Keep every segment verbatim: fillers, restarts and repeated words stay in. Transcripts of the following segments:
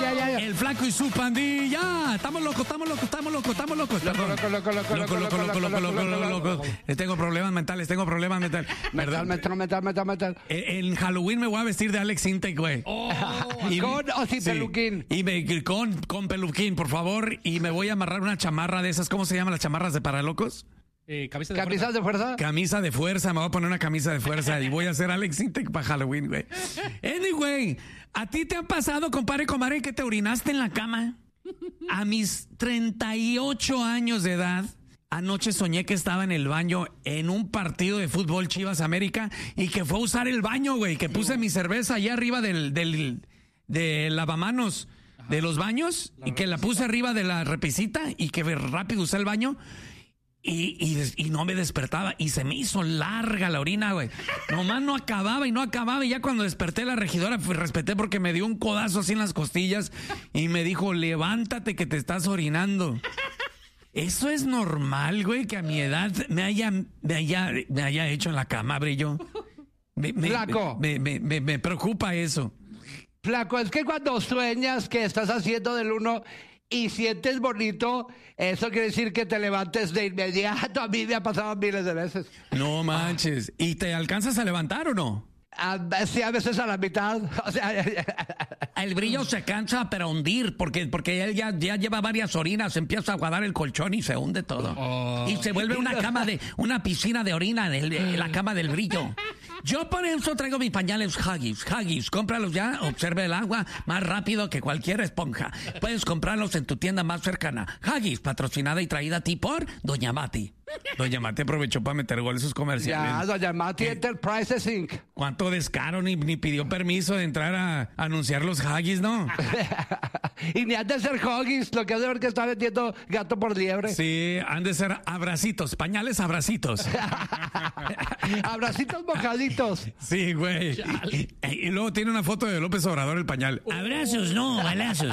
ya, ya, ya. El Flaco y su pandilla. Estamos locos, estamos locos, estamos locos, estamos locos. Loco, loco, loco, loco, loco, loco, loco, loco, loco, loco, loco. Tengo problemas mentales, tengo problemas mentales. Metal, metal, metal, metal, metal. En Halloween me voy a vestir de Alex Intec, güey. ¿Con o sin peluquín? Y me, con, con peluquín, por favor. Y me voy a amarrar una chamarra de esas. ¿Cómo se llaman las chamarras de paralocos? Eh, camisa de ¿Camisas fuerza. de fuerza? Camisa de fuerza, me voy a poner una camisa de fuerza y voy a hacer Alex Intec para Halloween, güey. Anyway, ¿a ti te ha pasado, compadre, comadre, que te orinaste en la cama? A mis treinta y ocho años de edad, anoche soñé que estaba en el baño en un partido de fútbol Chivas América y que fue a usar el baño, güey, que puse mi cerveza allá arriba del, del de lavamanos de los baños y que la puse arriba de la repisita y que rápido usé el baño. Y, y, y no me despertaba y se me hizo larga la orina, güey. Nomás no acababa y no acababa. Y ya cuando desperté, la regidora pues, respeté porque me dio un codazo así en las costillas y me dijo, levántate que te estás orinando. Eso es normal, güey, que a mi edad me haya, me haya, me haya hecho en la cama, brillo. Me, me, Flaco. Me, me, me, me preocupa eso. Flaco, es que cuando sueñas que estás haciendo del uno y sientes bonito, eso quiere decir que te levantes de inmediato. A mí me ha pasado miles de veces. No manches. ¿Y te alcanzas a levantar o no? A, sí, a veces a la mitad. O sea, el brillo se cansa pero hundir, porque, porque él ya, ya lleva varias orinas, empieza a aguadar el colchón y se hunde todo. Oh. Y se vuelve una cama de, una piscina de orina en, en la cama del brillo. Yo por eso traigo mis pañales Huggies. Huggies, cómpralos ya, observe el agua más rápido que cualquier esponja. Puedes comprarlos en tu tienda más cercana. Huggies, patrocinada y traída a ti por Doña Mati. Doña Mati aprovechó para meter gol en sus comerciales. Ya, Doña Mati Enterprises incorporated. ¿Cuánto descaro? Ni, ni pidió permiso de entrar a anunciar los Huggies, ¿no? Y ni han de ser Huggies, lo que hace ver que está vendiendo gato por liebre. Sí, han de ser abracitos, pañales abracitos. Abracitos mojaditos. Sí, güey. Y, y luego tiene una foto de López Obrador el pañal. Abrazos, no, balazos.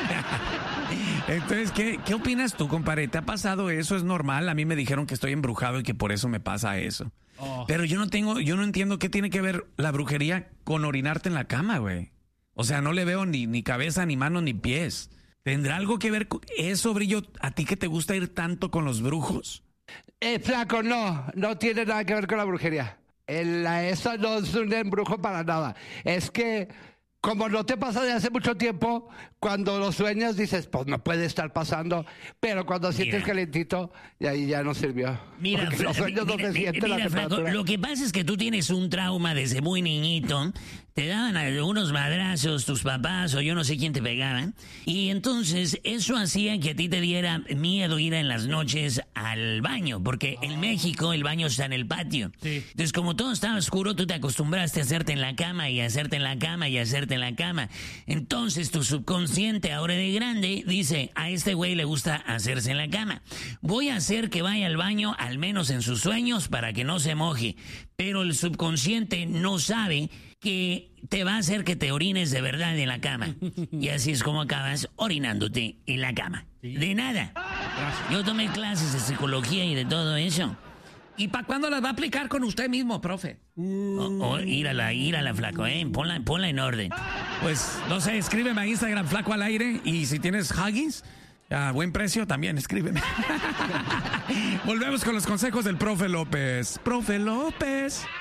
Entonces, ¿qué, ¿qué opinas tú, compadre? ¿Te ha pasado eso? ¿Es normal? A mí me dijeron que estoy embrujado y que por eso me pasa eso. Oh. Pero yo no tengo, yo no entiendo qué tiene que ver la brujería con orinarte en la cama, güey. O sea, no le veo ni, ni cabeza, ni manos, ni pies. ¿Tendrá algo que ver con eso, Brillo? ¿A ti que te gusta ir tanto con los brujos? Eh, flaco, no. No tiene nada que ver con la brujería. El, eso no es un embrujo para nada. Es que, como no te pasa de hace mucho tiempo, cuando lo sueñas dices, pues no puede estar pasando, pero cuando sientes mira. calentito, y ahí ya no sirvió. Mira, porque los sueños mira, no se siente mira, la temperatura. Flaco, lo que pasa es que tú tienes un trauma desde muy niñito. Te daban algunos madrazos tus papás o yo no sé quién te pegaban. Y entonces eso hacía que a ti te diera miedo ir en las noches al baño. Porque oh. en México el baño está en el patio. Sí. Entonces como todo estaba oscuro, tú te acostumbraste a hacerte en la cama y a hacerte en la cama y a hacerte en la cama. Entonces tu subconsciente ahora de grande dice, a este güey le gusta hacerse en la cama. Voy a hacer que vaya al baño al menos en sus sueños para que no se moje. Pero el subconsciente no sabe que te va a hacer que te orines de verdad en la cama. Y así es como acabas orinándote en la cama. ¿Sí? De nada. Gracias. Yo tomé clases de psicología y de todo eso. ¿Y para cuándo las va a aplicar con usted mismo, profe? O, o, írala, írala, Flaco, ¿eh? Ponla, ponla en orden. Pues, no sé, escríbeme a Instagram, Flaco al aire. Y si tienes Huggies a buen precio, también escríbeme. Volvemos con los consejos del profe López. Profe López.